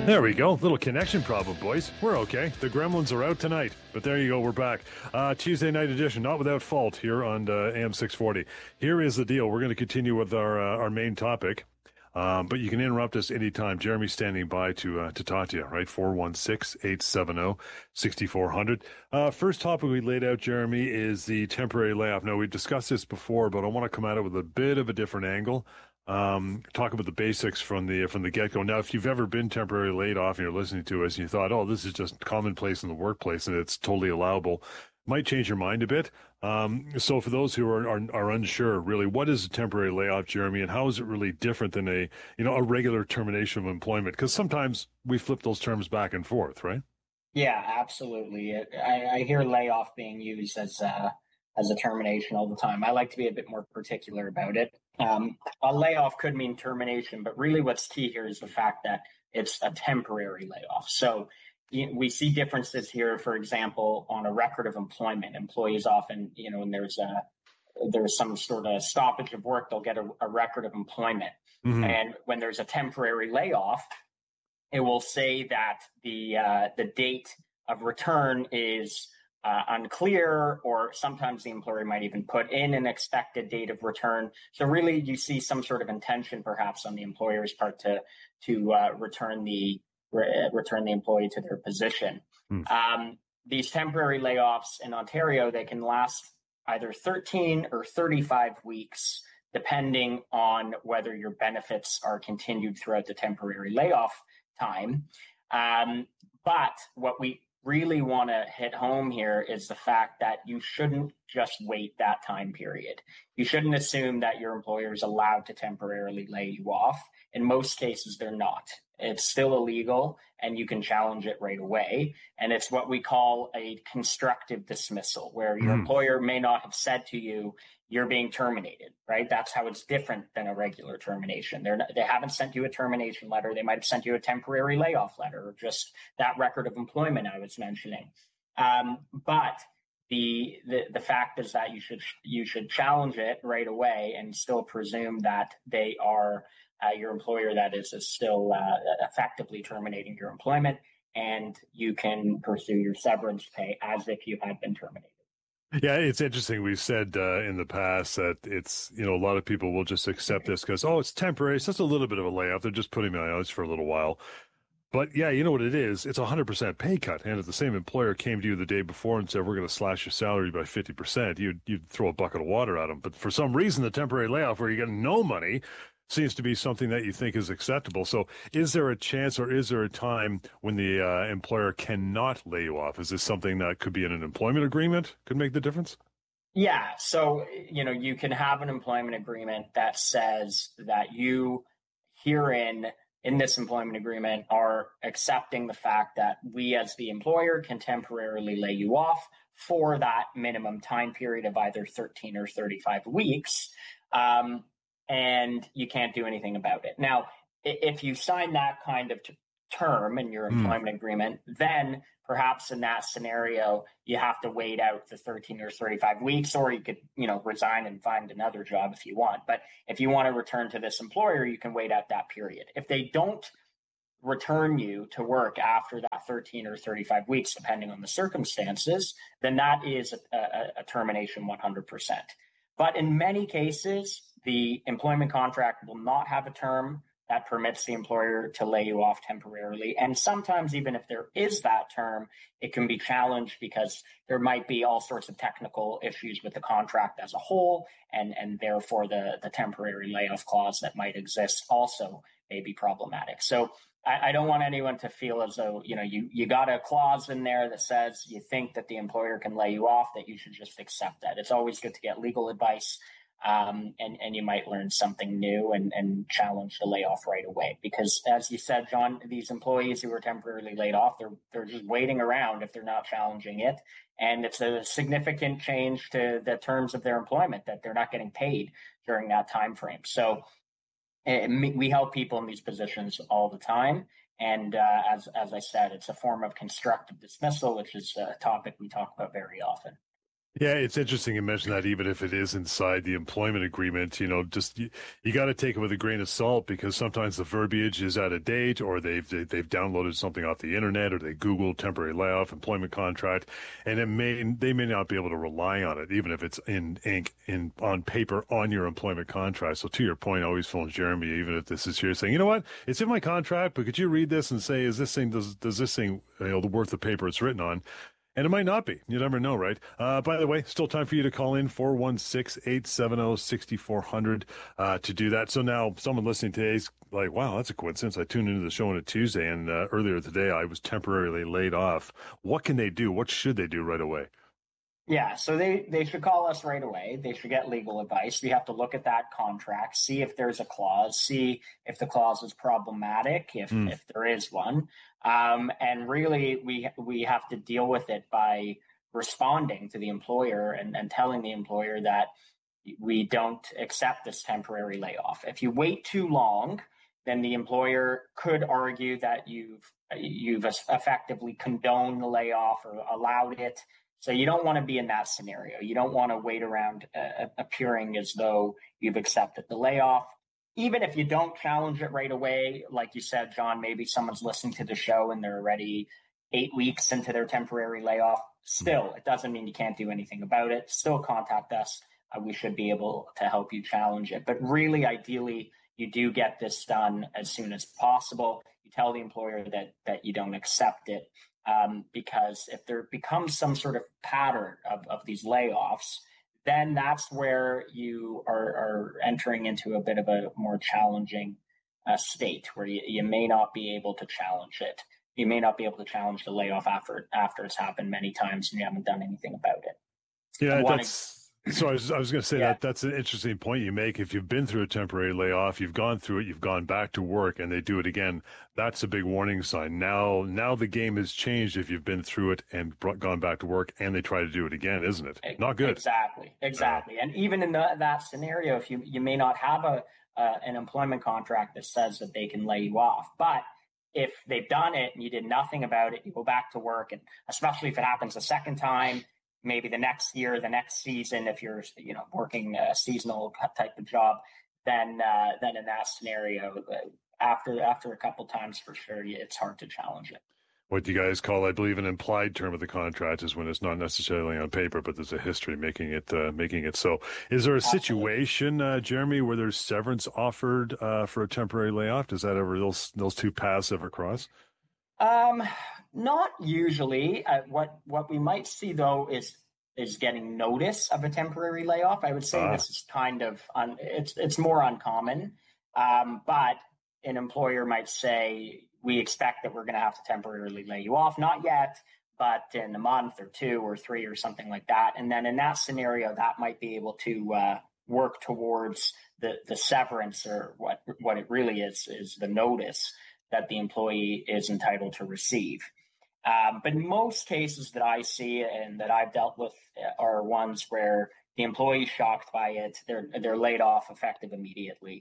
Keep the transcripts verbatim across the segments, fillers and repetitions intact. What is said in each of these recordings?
There we go. Little connection problem, boys. We're okay. The Gremlins are out tonight. But there you go. We're back. Uh, Tuesday night edition, not without fault, here on uh, A M six forty. Here is the deal. We're going to continue with our uh, our main topic. Um, but you can interrupt us anytime. Jeremy's standing by to uh, to talk to you, right? four one six, eight seven zero, six four zero zero. Uh, first topic we laid out, Jeremy, is the temporary layoff. Now, we've discussed this before, but I want to come at it with a bit of a different angle. Um, talk about the basics from the from the get-go. Now, if you've ever been temporarily laid off and you're listening to us and you thought, oh, this is just commonplace in the workplace and it's totally allowable, might change your mind a bit. Um, so for those who are, are are unsure, really, what is a temporary layoff, Jeremy, and how is it really different than a you know a regular termination of employment? Because sometimes we flip those terms back and forth, right? Yeah, absolutely. I, I hear layoff being used as uh, as a termination all the time. I like to be a bit more particular about it. Um, a layoff could mean termination, but really what's key here is the fact that it's a temporary layoff. So you know, we see differences here, for example, on a record of employment. Employees often, you know, when there's a there's some sort of stoppage of work, they'll get a, a record of employment. Mm-hmm. And when there's a temporary layoff, it will say that the uh, the date of return is uh, unclear, or sometimes the employer might even put in an expected date of return. So really, you see some sort of intention, perhaps, on the employer's part to to uh, return the re- return the employee to their position. Mm. Um, these temporary layoffs in Ontario, they can last either thirteen or thirty-five weeks, depending on whether your benefits are continued throughout the temporary layoff time. Um, but what we really want to hit home here is the fact that you shouldn't just wait that time period. You shouldn't assume that your employer is allowed to temporarily lay you off. In most cases, they're not. It's still illegal, and you can challenge it right away. And it's what we call a constructive dismissal, where your mm. employer may not have said to you, you're being terminated, right? That's how it's different than a regular termination. They're not, they haven't sent you a termination letter. They might have sent you a temporary layoff letter, or just that record of employment I was mentioning. Um, but the, the the fact is that you should you should challenge it right away and still presume that they are uh, your employer that is, is still uh, effectively terminating your employment, and you can pursue your severance pay as if you had been terminated. Yeah, it's interesting. We've said uh, in the past that it's, you know, a lot of people will just accept this because, oh, it's temporary. It's just a little bit of a layoff. They're just putting me on ice for a little while. But yeah, you know what it is? It's a one hundred percent pay cut. And if the same employer came to you the day before and said, we're going to slash your salary by fifty percent, you'd, you'd throw a bucket of water at them. But for some reason, the temporary layoff where you get no money seems to be something that you think is acceptable. So is there a chance, or is there a time when the uh, employer cannot lay you off? Is this something that could be in an employment agreement, could make the difference? Yeah. So, you know, you can have an employment agreement that says that you herein, in this employment agreement, are accepting the fact that we as the employer can temporarily lay you off for that minimum time period of either thirteen or thirty-five weeks. Um, and you can't do anything about it. Now, if you sign that kind of t- term in your employment mm. agreement, then perhaps in that scenario, you have to wait out the thirteen or thirty-five weeks, or you could, you know, resign and find another job if you want. But if you want to return to this employer, you can wait out that period. If they don't return you to work after that thirteen or thirty-five weeks, depending on the circumstances, then that is a, a, a termination one hundred percent. But in many cases, the employment contract will not have a term that permits the employer to lay you off temporarily. And sometimes, even if there is that term, it can be challenged because there might be all sorts of technical issues with the contract as a whole, and, and therefore the, the temporary layoff clause that might exist also may be problematic. So I, I don't want anyone to feel as though, you know, you, you got a clause in there that says you think that the employer can lay you off, that you should just accept that. It's always good to get legal advice. Um, and, and you might learn something new and, and challenge the layoff right away. Because as you said, John, these employees who are temporarily laid off, they're they're just waiting around if they're not challenging it. And it's a significant change to the terms of their employment that they're not getting paid during that time frame. So it, we help people in these positions all the time. And uh, as as I said, it's a form of constructive dismissal, which is a topic we talk about very often. Yeah, it's interesting you mentioned that even if it is inside the employment agreement, you know, just you, you got to take it with a grain of salt because sometimes the verbiage is out of date or they've they, they've downloaded something off the internet or they Googled temporary layoff, employment contract, and it may they may not be able to rely on it even if it's in ink in on paper on your employment contract. So to your point, I always phone Jeremy, even if this is here saying, you know what, it's in my contract, but could you read this and say, is this thing does does this thing you know the worth the paper it's written on? And it might not be. You never know, right? Uh, by the way, still time for you to call in four one six, eight seven zero, six four zero zero uh, to do that. So now someone listening today is like, wow, that's a coincidence. I tuned into the show on a Tuesday, and uh, earlier today I was temporarily laid off. What can they do? What should they do right away? Yeah, so they, they should call us right away. They should get legal advice. We have to look at that contract, see if there's a clause, see if the clause is problematic, if Mm. if there is one, um, and really we we have to deal with it by responding to the employer and, and telling the employer that we don't accept this temporary layoff. If you wait too long, then the employer could argue that you've you've effectively condoned the layoff or allowed it. So you don't want to be in that scenario. You don't want to wait around uh, appearing as though you've accepted the layoff. Even if you don't challenge it right away, like you said, John, maybe someone's listening to the show and they're already eight weeks into their temporary layoff. Still, it doesn't mean you can't do anything about it. Still contact us. Uh, we should be able to help you challenge it. But really, ideally, you do get this done as soon as possible. You tell the employer that that you don't accept it, um, because if there becomes some sort of pattern of, of these layoffs, then that's where you are, are entering into a bit of a more challenging uh, state where you, you may not be able to challenge it. You may not be able to challenge the layoff after after it's happened many times and you haven't done anything about it. Yeah, One, that's so I was I was going to say yeah, that that's an interesting point you make. If you've been through a temporary layoff, you've gone through it, you've gone back to work, and they do it again, that's a big warning sign. Now, now the game has changed if you've been through it and brought, gone back to work, and they try to do it again, isn't it? Not good. exactly, Uh, exactly. And even in the, that scenario, if you you may not have a uh, an employment contract that says that they can lay you off, but if they've done it and you did nothing about it, you go back to work, and especially if it happens a second time, maybe the next year, the next season, if you're you know working a seasonal type of job, then uh, then in that scenario, uh, after after a couple times for sure, it's hard to challenge it. what you guys call, I believe, an implied term of the contract is when it's not necessarily on paper, but there's a history making it uh, making it so. Is there a Absolutely. situation, uh, Jeremy, where there's severance offered uh, for a temporary layoff? Does that ever those those two paths ever cross? Um, not usually. Uh, what what we might see though is is getting notice of a temporary layoff. I would say Ah, this is kind of un, it's it's more uncommon, um, but an employer might say we expect that we're going to have to temporarily lay you off. Not yet, but in a month or two or three or something like that. And then in that scenario, that might be able to uh, work towards the the severance or what what it really is is the notice that the employee is entitled to receive. Um, but most cases that I see and that I've dealt with are ones where the employee's shocked by it, they're they're laid off effective immediately.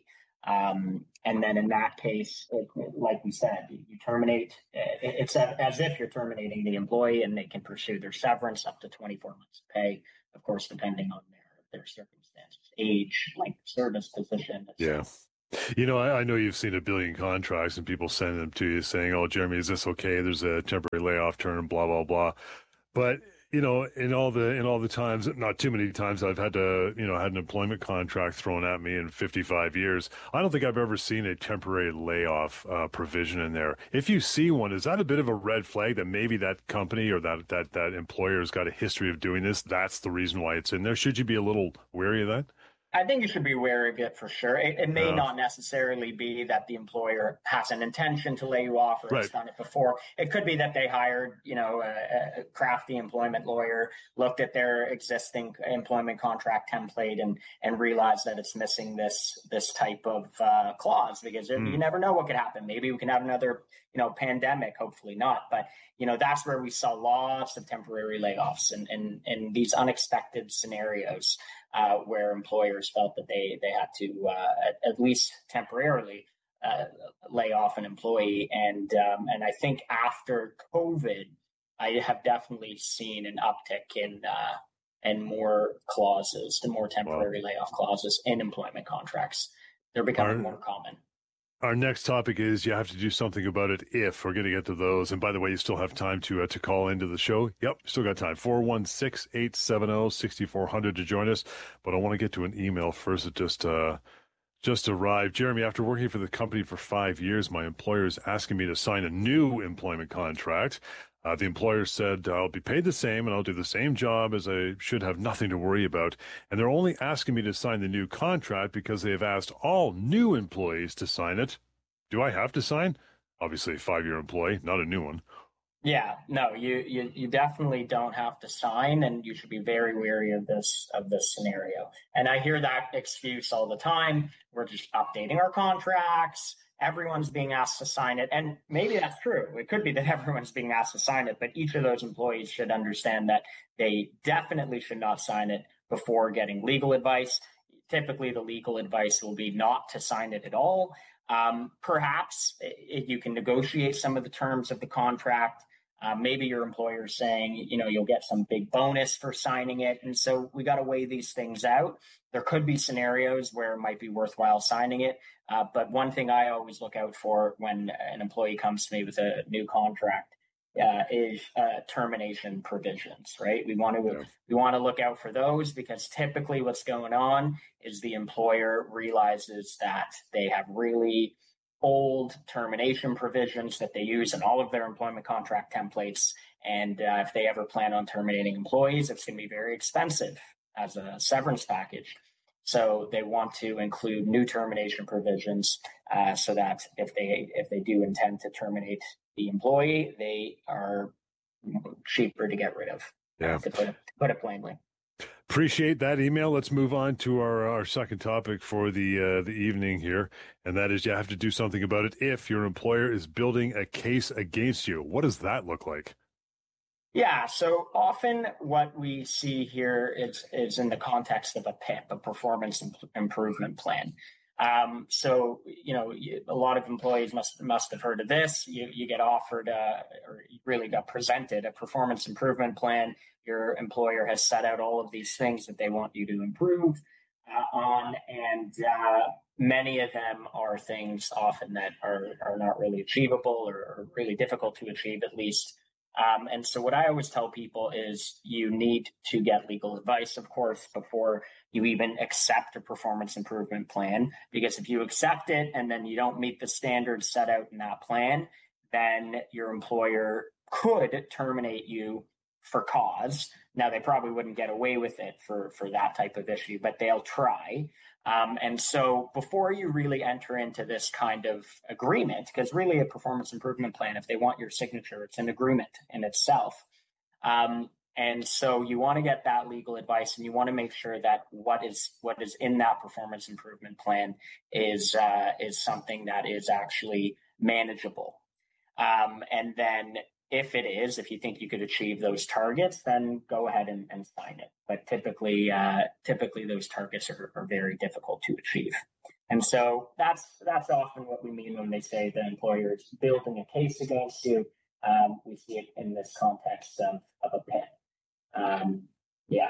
Um, and then in that case, it, like we said, you terminate. It's as if you're terminating the employee, and they can pursue their severance up to twenty-four months of pay, of course, depending on their their circumstances, age, length of service, position, et cetera. yeah. You know, I, I know you've seen a billion contracts and people send them to you saying, "Oh, Jeremy, is this okay? There's a temporary layoff term, blah blah blah." But you know, in all the in all the times, not too many times, I've had to, you know, had an employment contract thrown at me in fifty-five years. I don't think I've ever seen a temporary layoff uh, provision in there. If you see one, is that a bit of a red flag that maybe that company or that that that employer has got a history of doing this? That's the reason why it's in there. Should you be a little wary of that? I think you should be aware of it for sure. It, it may Uh, not necessarily be that the employer has an intention to lay you off or has right. done it before. It could be that they hired, you know, a, a crafty employment lawyer, looked at their existing employment contract template, and and realized that it's missing this this type of uh, clause because Hmm. you never know what could happen. Maybe we can have another, you know, pandemic. Hopefully not, but you know that's where we saw lots of temporary layoffs and and and these unexpected scenarios uh, where employers felt that they they had to uh, at, at least temporarily uh, lay off an employee, and um, and I think after COVID, I have definitely seen an uptick in uh, and more clauses, the more temporary Wow. layoff clauses in employment contracts. They're becoming Our, more common. our next topic is you have to do something about it if we're going to get to those. And by the way, you still have time to uh, to call into the show. Yep, still got time. four one six, eight seven zero, six four zero zero to join us. But I want to get to an email first that just uh, just arrived. Jeremy, after working for the company for five years, my employer is asking me to sign a new employment contract. Uh, the employer said I'll be paid the same and I'll do the same job as I should have nothing to worry about. And they're only asking me to sign the new contract because they have asked all new employees to sign it. Do I have to sign? Obviously, a five-year employee, not a new one. Yeah, no, you, you you definitely don't have to sign, and you should be very wary of this of this scenario. And I hear that excuse all the time. We're just updating our contracts. Everyone's being asked to sign it, and maybe that's true. It could be that everyone's being asked to sign it, but each of those employees should understand that they definitely should not sign it before getting legal advice. Typically, the legal advice will be not to sign it at all. Um, perhaps it, you can negotiate some of the terms of the contract. Uh, maybe your employer is saying, you know, you'll get some big bonus for signing it. And so we got to weigh these things out. There could be scenarios where it might be worthwhile signing it. Uh, but one thing I always look out for when an employee comes to me with a new contract uh, is uh, termination provisions, right? We want to yeah. we want to look out for those, because typically what's going on is the employer realizes that they have really old termination provisions that they use in all of their employment contract templates. And uh, if they ever plan on terminating employees, it's going to be very expensive as a severance package. So they want to include new termination provisions uh, so that if they if they do intend to terminate the employee, they are cheaper to get rid of. Yeah. To put it, to put it plainly. Appreciate that email. Let's move on to our, our second topic for the uh, the evening here, and that is you have to do something about it if your employer is building a case against you. What does that look like? Yeah, so often what we see here is is in the context of a P I P, a performance improvement plan. Um, so, you know, a lot of employees must must have heard of this. You, you get offered, uh, or you really got presented a performance improvement plan. Your employer has set out all of these things that they want you to improve uh, on, and uh, many of them are things often that are, are not really achievable, or, or really difficult to achieve, at least. Um, and so what I always tell people is you need to get legal advice, of course, before you even accept a performance improvement plan, because if you accept it and then you don't meet the standards set out in that plan, then your employer could terminate you for cause. Now, they probably wouldn't get away with it for, for that type of issue, but they'll try. Um, and so before you really enter into this kind of agreement, because really a performance improvement plan, if they want your signature, it's an agreement in itself. Um, and so you want to get that legal advice, and you want to make sure that what is what is in that performance improvement plan is uh, is something that is actually manageable. Um, and then if it is, if you think you could achieve those targets, then go ahead and, and sign it. But typically, uh, typically those targets are, are very difficult to achieve. And so that's that's often what we mean when they say the employer is building a case against you. Um, we see it in this context of, of a P I P. Um, yeah.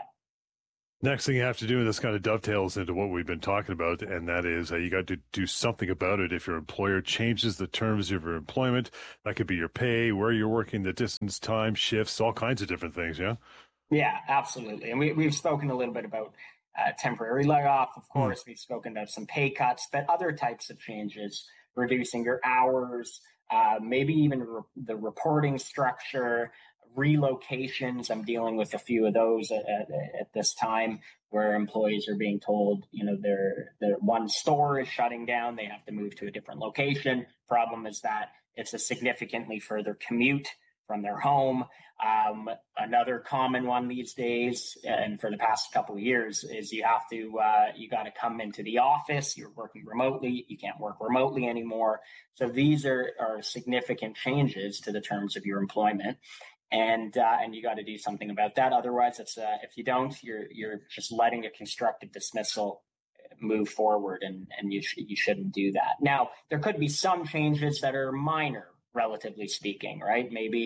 Next thing you have to do, and this kind of dovetails into what we've been talking about, and that is uh, you got to do something about it. If your employer changes the terms of your employment, that could be your pay, where you're working, the distance, time, shifts, all kinds of different things, yeah? Yeah, absolutely. And we, we've spoken a little bit about uh, temporary layoff, of course. Hmm. We've spoken about some pay cuts, but other types of changes, reducing your hours, uh, maybe even re- the reporting structure, relocations. I'm dealing with a few of those at, at, at this time, where employees are being told, you know, their their one store is shutting down, they have to move to a different location. Problem is that it's a significantly further commute from their home. Um, another common one these days, and for the past couple of years, is you have to uh, you got to come into the office. You're working remotely. You can't work remotely anymore. So these are are significant changes to the terms of your employment. And uh, and you got to do something about that. Otherwise, it's uh, if you don't, you're you're just letting a constructive dismissal move forward, and and you sh- you shouldn't do that. Now, there could be some changes that are minor, relatively speaking, right? Maybe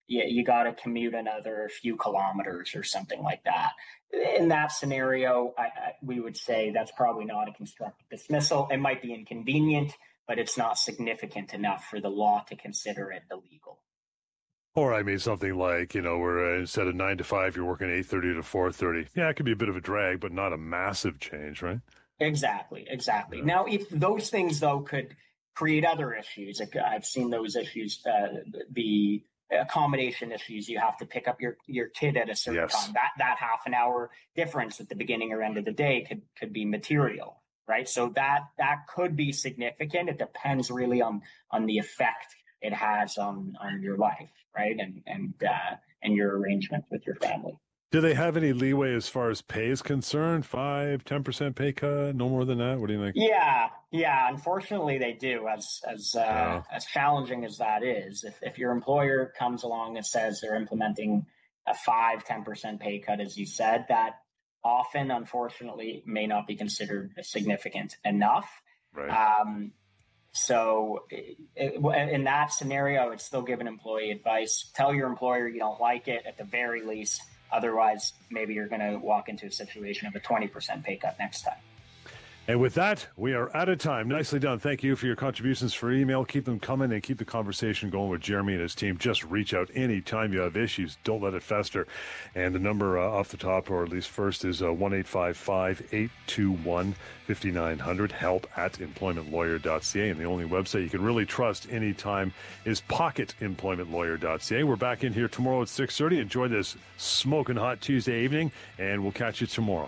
you, you got to commute another few kilometers or something like that. In that scenario, I, I, we would say that's probably not a constructive dismissal. It might be inconvenient, but it's not significant enough for the law to consider it illegal. Or, I mean, something like, you know, where uh, instead of nine to five, you're working eight thirty to four thirty. Yeah, it could be a bit of a drag, but not a massive change, right? Exactly, exactly. Yeah. Now, if those things, though, could create other issues, like I've seen those issues, uh, the accommodation issues, you have to pick up your, your kid at a certain Yes. time. That that half an hour difference at the beginning or end of the day could, could be material, right? So that that could be significant. It depends really on on the effect it has on, on your life, right? And and uh, and your arrangements with your family. Do they have any leeway as far as pay is concerned? Five, ten percent pay cut? No more than that? What do you think? Yeah, yeah. Unfortunately, they do. As as uh, Oh. as challenging as that is, if if your employer comes along and says they're implementing a five, ten percent pay cut, as you said, that often, unfortunately, may not be considered significant enough. Right. Um, so it, it, in that scenario, I would still give an employee advice. Tell your employer you don't like it at the very least. Otherwise, maybe you're going to walk into a situation of a twenty percent pay cut next time. And with that, we are out of time. Nicely done. Thank you for your contributions for email. Keep them coming and keep the conversation going with Jeremy and his team. Just reach out anytime you have issues. Don't let it fester. And the number uh, off the top, or at least first, is uh, one eight five five, eight two one, five nine zero zero, help at employment lawyer dot c a. And the only website you can really trust anytime is pocket employment lawyer dot c a. We're back in here tomorrow at six thirty. Enjoy this smoking hot Tuesday evening, and we'll catch you tomorrow.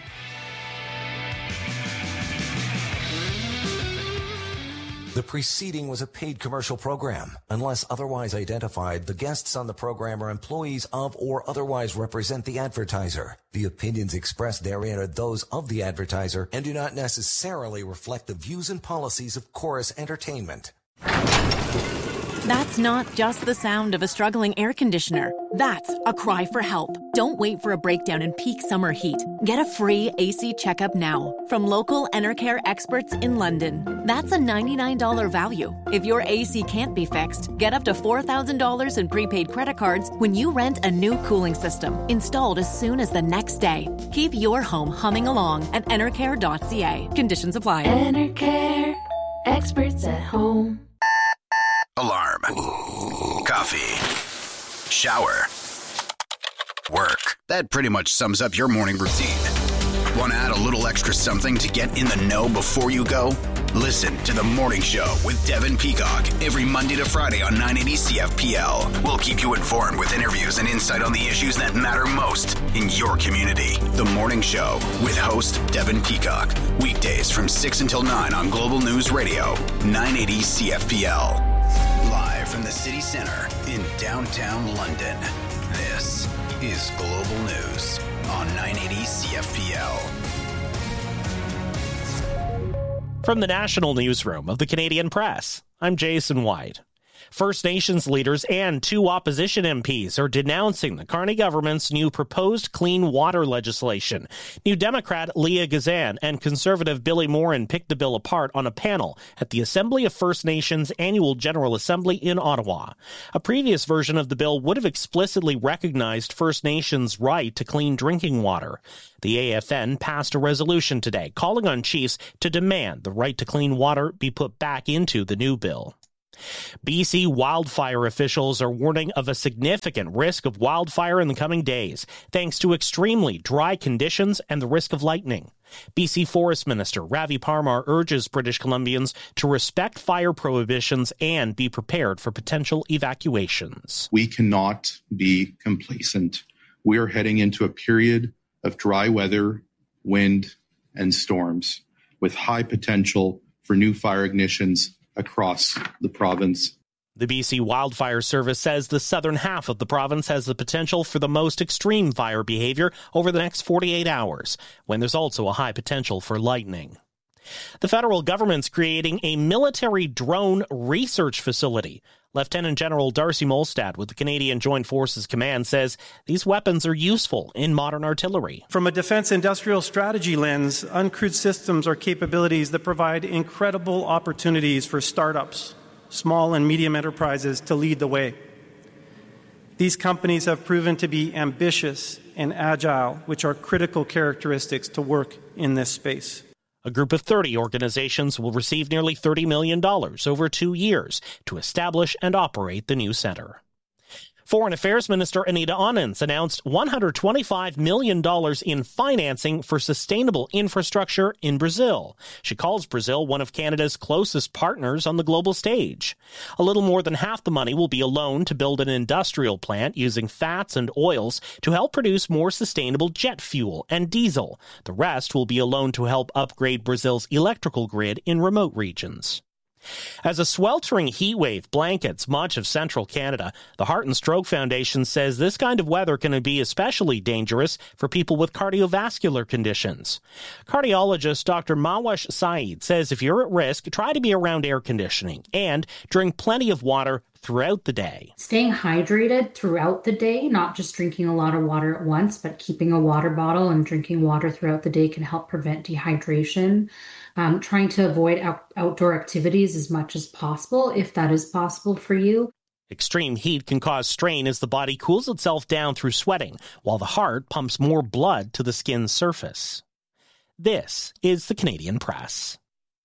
The preceding was a paid commercial program. Unless otherwise identified, the guests on the program are employees of or otherwise represent the advertiser. The opinions expressed therein are those of the advertiser and do not necessarily reflect the views and policies of Chorus Entertainment. That's not just the sound of a struggling air conditioner. That's a cry for help. Don't wait for a breakdown in peak summer heat. Get a free A C checkup now from local Enercare experts in London. That's a ninety-nine dollars value. If your A C can't be fixed, get up to four thousand dollars in prepaid credit cards when you rent a new cooling system, installed as soon as the next day. Keep your home humming along at enercare dot c a. Conditions apply. Enercare, experts at home. Alarm. Coffee. Shower. Work. That pretty much sums up your morning routine. Want to add a little extra something to get in the know before you go? Listen to The Morning Show with Devin Peacock every Monday to Friday on nine eighty C F P L. We'll keep you informed with interviews and insight on the issues that matter most in your community. The Morning Show with host Devin Peacock. Weekdays from six until nine on Global News Radio, nine eighty C F P L. Live from the city center in downtown London. This is Global News on nine eighty C F P L. From the National Newsroom of the Canadian Press, I'm Jason White. First Nations leaders and two opposition M Ps are denouncing the Carney government's new proposed clean water legislation. New Democrat Leah Gazan and Conservative Billy Morin picked the bill apart on a panel at the Assembly of First Nations Annual General Assembly in Ottawa. A previous version of the bill would have explicitly recognized First Nations' right to clean drinking water. The A F N passed a resolution today calling on chiefs to demand the right to clean water be put back into the new bill. B C wildfire officials are warning of a significant risk of wildfire in the coming days, thanks to extremely dry conditions and the risk of lightning. B C Forest Minister Ravi Parmar urges British Columbians to respect fire prohibitions and be prepared for potential evacuations. We cannot be complacent. We are heading into a period of dry weather, wind, and storms with high potential for new fire ignitions across the province. The B C Wildfire Service says the southern half of the province has the potential for the most extreme fire behavior over the next forty-eight hours, when there's also a high potential for lightning. The federal government's creating a military drone research facility. Lieutenant General Darcy Molstad with the Canadian Joint Forces Command says these weapons are useful in modern artillery. From a defense industrial strategy lens, uncrewed systems are capabilities that provide incredible opportunities for startups, small and medium enterprises to lead the way. These companies have proven to be ambitious and agile, which are critical characteristics to work in this space. A group of thirty organizations will receive nearly thirty million dollars over two years to establish and operate the new center. Foreign Affairs Minister Anita Anand announced one hundred twenty-five million dollars in financing for sustainable infrastructure in Brazil. She calls Brazil one of Canada's closest partners on the global stage. A little more than half the money will be a loan to build an industrial plant using fats and oils to help produce more sustainable jet fuel and diesel. The rest will be a loan to help upgrade Brazil's electrical grid in remote regions. As a sweltering heat wave blankets much of central Canada, the Heart and Stroke Foundation says this kind of weather can be especially dangerous for people with cardiovascular conditions. Cardiologist Doctor Mawash Saeed says if you're at risk, try to be around air conditioning and drink plenty of water throughout the day. Staying hydrated throughout the day, not just drinking a lot of water at once, but keeping a water bottle and drinking water throughout the day can help prevent dehydration. Um, trying to avoid out- outdoor activities as much as possible, if that is possible for you. Extreme heat can cause strain as the body cools itself down through sweating, while the heart pumps more blood to the skin's surface. This is the Canadian Press.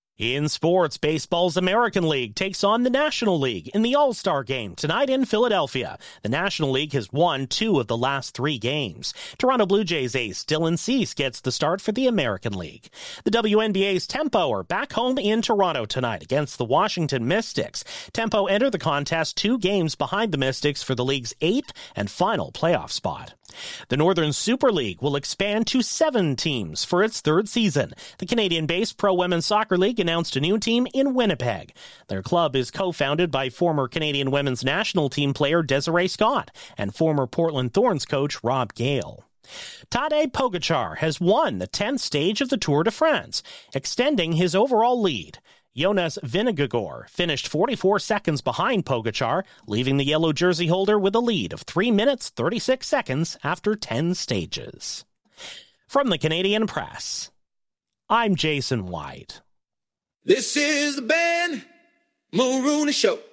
In sports, baseball's American League takes on the National League in the All-Star Game tonight in Philadelphia. The National League has won two of the last three games. Toronto Blue Jays ace Dylan Cease gets the start for the American League. The W N B A's Tempo are back home in Toronto tonight against the Washington Mystics. Tempo enter the contest two games behind the Mystics for the league's eighth and final playoff spot. The Northern Super League will expand to seven teams for its third season. The Canadian-based Pro Women's Soccer League announced a new team in Winnipeg. Their club is co-founded by former Canadian women's national team player Desiree Scott and former Portland Thorns coach Rob Gale. Tadej Pogačar has won the tenth stage of the Tour de France, extending his overall lead. Jonas Vingegaard finished forty-four seconds behind Pogačar, leaving the yellow jersey holder with a lead of three minutes thirty-six seconds after ten stages. From the Canadian Press, I'm Jason White. This is the Ben Mulrooney Show.